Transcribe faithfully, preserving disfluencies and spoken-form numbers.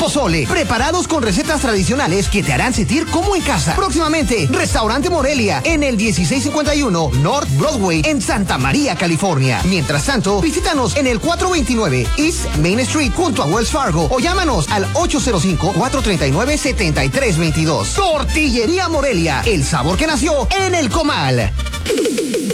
pozole, preparados con recetas tradicionales que te harán sentir como en casa. Próximamente, Restaurante Morelia, en el dieciséis cincuenta y uno North Broadway, en Santa María, California. Mientras tanto, visítanos en el cuatrocientos veintinueve East Main Street, junto a Wells Fargo, o llámanos al ocho cero cinco, cuatro tres nueve, siete tres dos dos. Tortillería Morelia, el sabor que nació en el comal.